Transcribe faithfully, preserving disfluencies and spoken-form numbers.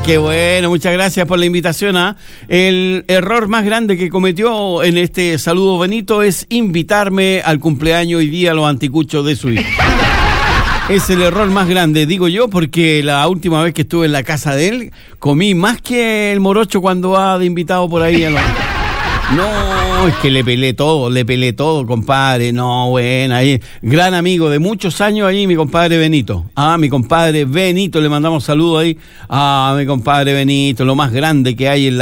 qué bueno, muchas gracias por la invitación. ¿eh? El error más grande que cometió en este saludo Benito es invitarme al cumpleaños hoy día a los anticuchos de su hijo. Es el error más grande, digo yo, porque la última vez que estuve en la casa de él, comí más que el morocho cuando va de invitado por ahí a los... No, es que le pelé todo, le pelé todo, compadre. No, bueno, ahí, gran amigo de muchos años ahí, mi compadre Benito. Ah, mi compadre Benito, le mandamos saludos ahí. Ah, mi compadre Benito, lo más grande que hay en la